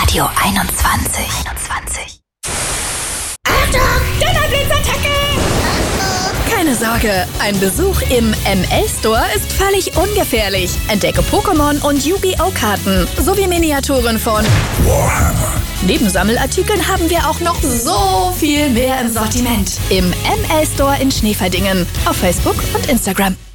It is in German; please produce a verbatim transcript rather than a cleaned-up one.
Radio einundzwanzig. einundzwanzig. Achtung, Donnerblitzattacke! Keine Sorge, ein Besuch im M L-Store ist völlig ungefährlich. Entdecke Pokémon und Yu-Gi-Oh! Karten sowie Miniaturen von Warhammer. Neben Sammelartikeln haben wir auch noch so viel mehr im Sortiment. Im M L-Store in Schneeverdingen auf Facebook und Instagram.